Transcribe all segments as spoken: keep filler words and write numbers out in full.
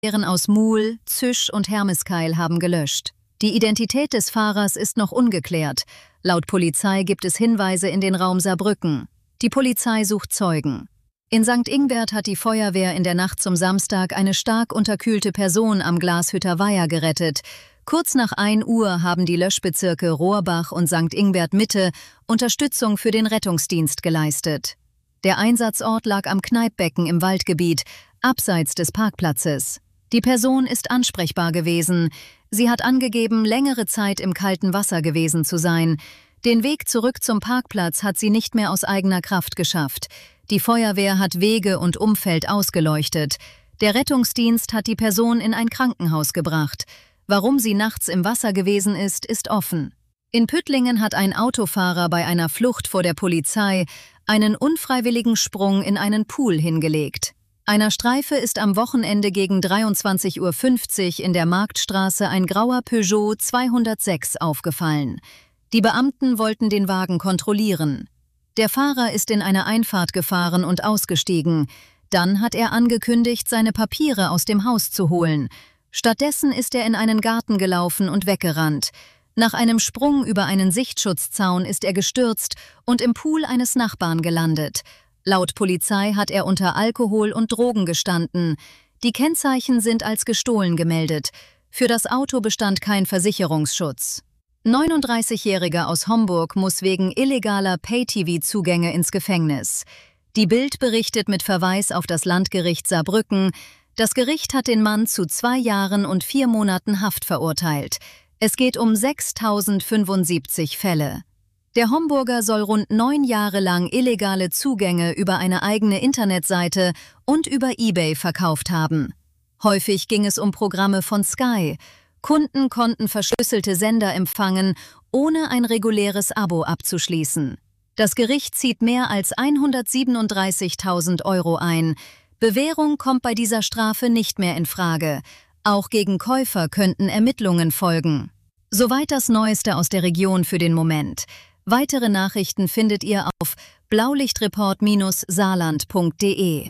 Feuerwehren aus Muhl, Züsch und Hermeskeil haben gelöscht. Die Identität des Fahrers ist noch ungeklärt. Laut Polizei gibt es Hinweise in den Raum Saarbrücken. Die Polizei sucht Zeugen. In Sankt Ingbert hat die Feuerwehr in der Nacht zum Samstag eine stark unterkühlte Person am Glashütter Weiher gerettet. Kurz nach ein Uhr haben die Löschbezirke Rohrbach und Sankt Ingbert Mitte Unterstützung für den Rettungsdienst geleistet. Der Einsatzort lag am Kneippbecken im Waldgebiet, abseits des Parkplatzes. Die Person ist ansprechbar gewesen. Sie hat angegeben, längere Zeit im kalten Wasser gewesen zu sein. Den Weg zurück zum Parkplatz hat sie nicht mehr aus eigener Kraft geschafft. Die Feuerwehr hat Wege und Umfeld ausgeleuchtet. Der Rettungsdienst hat die Person in ein Krankenhaus gebracht. Warum sie nachts im Wasser gewesen ist, ist offen. In Püttlingen hat ein Autofahrer bei einer Flucht vor der Polizei einen unfreiwilligen Sprung in einen Pool hingelegt. Einer Streife ist am Wochenende gegen dreiundzwanzig Uhr fünfzig in der Marktstraße ein grauer Peugeot zweihundertsechs aufgefallen. Die Beamten wollten den Wagen kontrollieren. Der Fahrer ist in eine Einfahrt gefahren und ausgestiegen. Dann hat er angekündigt, seine Papiere aus dem Haus zu holen. Stattdessen ist er in einen Garten gelaufen und weggerannt. Nach einem Sprung über einen Sichtschutzzaun ist er gestürzt und im Pool eines Nachbarn gelandet. Laut Polizei hat er unter Alkohol und Drogen gestanden. Die Kennzeichen sind als gestohlen gemeldet. Für das Auto bestand kein Versicherungsschutz. neununddreißigjähriger aus Homburg muss wegen illegaler Pay-T V-Zugänge ins Gefängnis. Die Bild berichtet mit Verweis auf das Landgericht Saarbrücken. Das Gericht hat den Mann zu zwei Jahren und vier Monaten Haft verurteilt. Es geht um sechstausendfünfundsiebzig Fälle. Der Homburger soll rund neun Jahre lang illegale Zugänge über eine eigene Internetseite und über eBay verkauft haben. Häufig ging es um Programme von Sky. Kunden konnten verschlüsselte Sender empfangen, ohne ein reguläres Abo abzuschließen. Das Gericht zieht mehr als hundertsiebenunddreißigtausend Euro ein. Bewährung kommt bei dieser Strafe nicht mehr in Frage. Auch gegen Käufer könnten Ermittlungen folgen. Soweit das Neueste aus der Region für den Moment. Weitere Nachrichten findet ihr auf blaulichtreport saarland punkt de.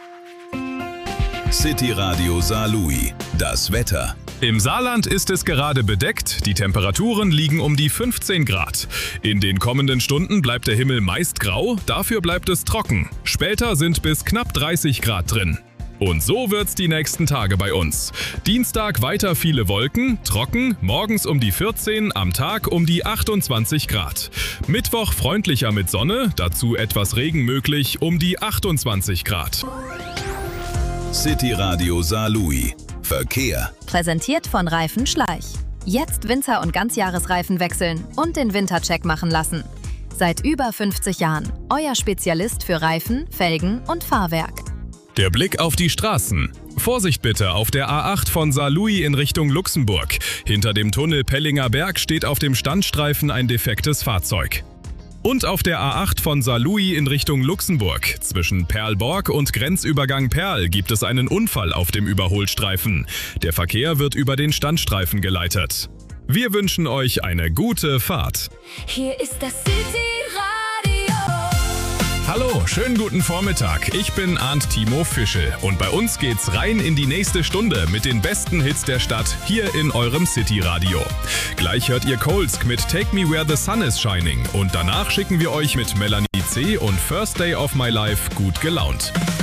City Radio Saarlouis. Das Wetter. Im Saarland ist es gerade bedeckt, die Temperaturen liegen um die fünfzehn Grad. In den kommenden Stunden bleibt der Himmel meist grau, dafür bleibt es trocken. Später sind bis knapp dreißig Grad drin. Und so wird's die nächsten Tage bei uns. Dienstag weiter viele Wolken, trocken, morgens um die vierzehn, am Tag um die achtundzwanzig Grad. Mittwoch freundlicher mit Sonne, dazu etwas Regen möglich, um die achtundzwanzig Grad. City Radio Saarlouis. Verkehr. Präsentiert von Reifen Schleich. Jetzt Winter- und Ganzjahresreifen wechseln und den Wintercheck machen lassen. Seit über fünfzig Jahren euer Spezialist für Reifen, Felgen und Fahrwerk. Der Blick auf die Straßen. Vorsicht bitte auf der A acht von Saarlouis in Richtung Luxemburg. Hinter dem Tunnel Pellinger Berg steht auf dem Standstreifen ein defektes Fahrzeug. Und auf der A acht von Saarlouis in Richtung Luxemburg. Zwischen Perlborg und Grenzübergang Perl gibt es einen Unfall auf dem Überholstreifen. Der Verkehr wird über den Standstreifen geleitet. Wir wünschen euch eine gute Fahrt. Hier ist das City Radio. Hallo, schönen guten Vormittag. Ich bin Arndt Timo Fischel und bei uns geht's rein in die nächste Stunde mit den besten Hits der Stadt hier in eurem City Radio. Gleich hört ihr Kolsk mit Take Me Where the Sun is Shining und danach schicken wir euch mit Melanie C. und First Day of My Life gut gelaunt.